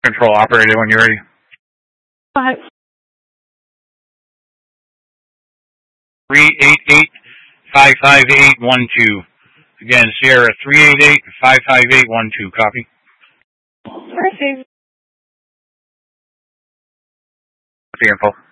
Control operator when you're ready. Five. 388-55812. Again, Sierra 388-55812. Copy. Perfect. The info.